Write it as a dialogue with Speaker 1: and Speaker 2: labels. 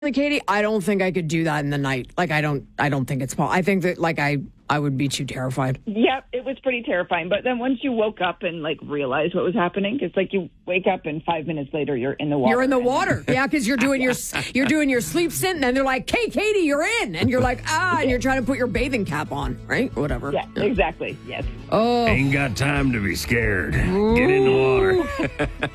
Speaker 1: Katie, I don't think I could do that in the night. Like, I don't think it's possible. I think that, like, I would be too terrified.
Speaker 2: Yep, it was pretty terrifying. But then once you woke up and, like, realized what was happening, it's like you wake up and 5 minutes later you're in the water.
Speaker 1: You're in the water. Yeah, because you're doing your sleep stint, and then they're like, "Hey, Katie, you're in." And you're like, and you're trying to put your bathing cap on, right? Whatever.
Speaker 2: Yeah, exactly. Yes.
Speaker 1: Oh.
Speaker 3: Ain't got time to be scared. Get in the water.